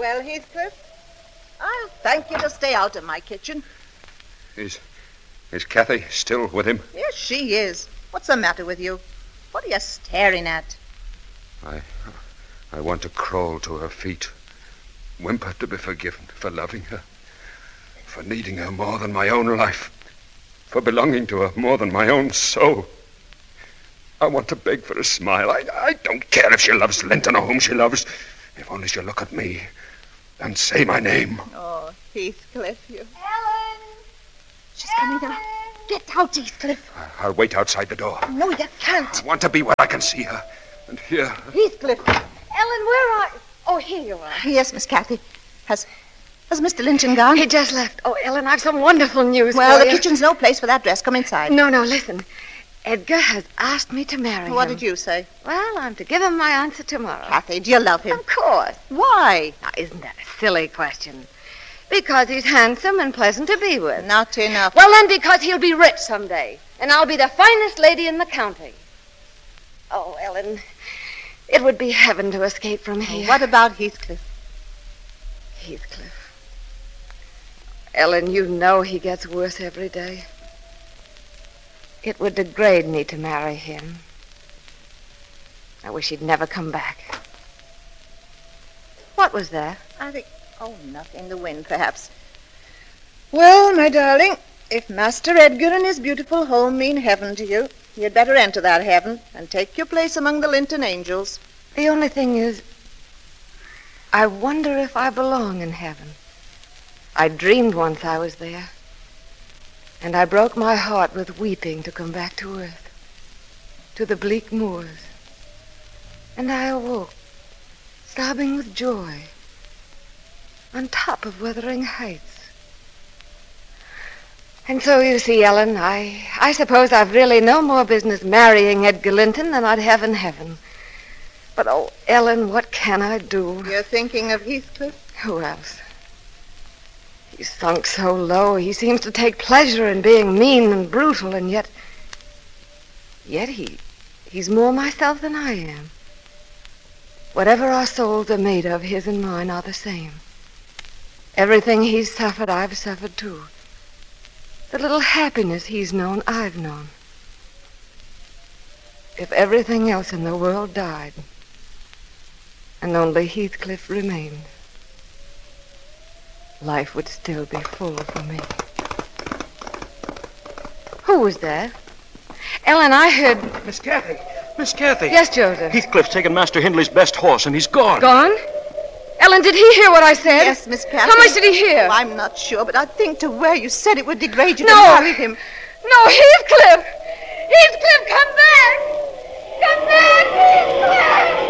Well, Heathcliff, I'll thank you to stay out of my kitchen. Is Kathy still with him? Yes, she is. What's the matter with you? What are you staring at? I want to crawl to her feet, whimper to be forgiven for loving her, for needing her more than my own life, for belonging to her more than my own soul. I want to beg for a smile. I don't care if she loves Linton or whom she loves, if only she'll look at me and say my name. Oh, Heathcliff, you... Ellen! She's coming now. Get out, Heathcliff. I'll wait outside the door. No, you can't. I want to be where I can see her and hear her. Heathcliff. Ellen, where are you? Oh, here you are. Yes, Miss Kathy. Has Mr. Linton gone? He just left. Oh, Ellen, I've some wonderful news Well, for the you. kitchen's no place for that dress. Come inside. No, listen. Edgar has asked me to marry him. What did you say? Well, I'm to give him my answer tomorrow. Kathy, do you love him? Of course. Why? Now, isn't that a silly question? Because he's handsome and pleasant to be with. Not enough. Well, then, because he'll be rich someday, and I'll be the finest lady in the county. Oh, Ellen, it would be heaven to escape from here. What about Heathcliff? Heathcliff. Ellen, you know he gets worse every day. It would degrade me to marry him. I wish he'd never come back. What was that? I think... Oh, nothing. The wind, perhaps. Well, my darling, if Master Edgar and his beautiful home mean heaven to you, you'd better enter that heaven and take your place among the Linton angels. The only thing is, I wonder if I belong in heaven. I dreamed once I was there, and I broke my heart with weeping to come back to earth, to the bleak moors. And I awoke, sobbing with joy, on top of Wuthering Heights. And so, you see, Ellen, I suppose I've really no more business marrying Edgar Linton than I'd have in heaven. But, oh, Ellen, what can I do? You're thinking of Heathcliff? Who else? He's sunk so low. He seems to take pleasure in being mean and brutal, and yet he's more myself than I am. Whatever our souls are made of, his and mine are the same. Everything he's suffered, I've suffered too. The little happiness he's known, I've known. If everything else in the world died, and only Heathcliff remained, life would still be full for me. Who was there? Ellen, I heard... Miss Kathy! Miss Kathy! Yes, Joseph. Heathcliff's taken Master Hindley's best horse, and he's gone. Gone? Ellen, did he hear what I said? Yes, Miss Kathy. How much did he hear? Oh, I'm not sure, but I think to where you said it would degrade you No. to marry him. No, Heathcliff! Heathcliff,